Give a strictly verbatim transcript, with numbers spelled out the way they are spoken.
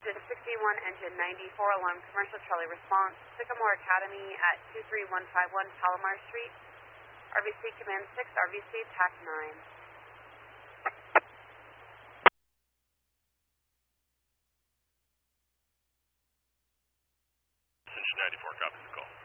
Houston sixty-one, engine ninety-four, alarm commercial Charlie response, Sycamore Academy at two three one five one Palomar Street. R V C command six, R V C T A C nine. Engine ninety-four, copies the call.